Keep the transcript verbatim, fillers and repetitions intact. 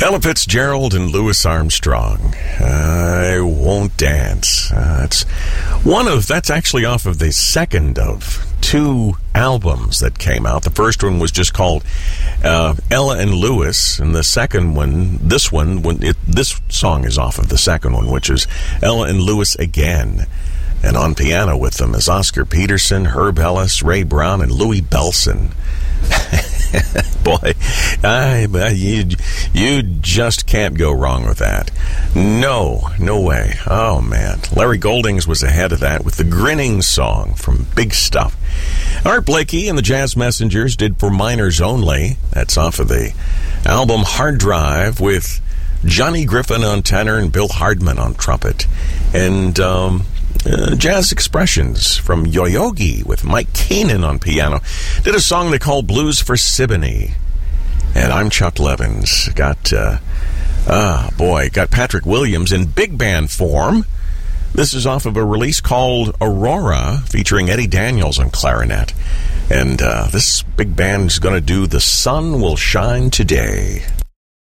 Ella Fitzgerald and Louis Armstrong. I Won't Dance. Uh, it's one of, that's actually off of the second of two albums that came out. The first one was just called uh, Ella and Louis, and the second one, this one, when it, this song is off of the second one, which is Ella and Louis Again. And on piano with them is Oscar Peterson, Herb Ellis, Ray Brown, and Louis Bellson. Boy, I, you, you just can't go wrong with that. No, no way. Oh, man. Larry Goldings was ahead of that with the Grinning Song from Big Stuff. Art Blakey and the Jazz Messengers did For Minors Only. That's off of the album Hard Drive with Johnny Griffin on tenor and Bill Hardman on trumpet. And, um... Uh, Jazz Expressions from Yo-Yogi with Mike Keenan on piano did a song they called Blues for Siboney. And I'm Chuck Levins. Got, uh, ah, boy, got Patrick Williams in big band form. This is off of a release called Aurora featuring Eddie Daniels on clarinet. And uh, this big band is going to do The Sun Will Shine Today.